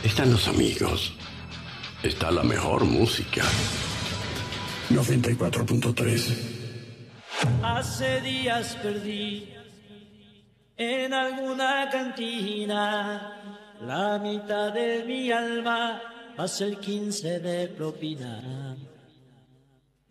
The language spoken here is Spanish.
están los amigos, está la mejor música. 94.3. Hace días perdí en alguna cantina la mitad de mi alma, más el 15 de propina.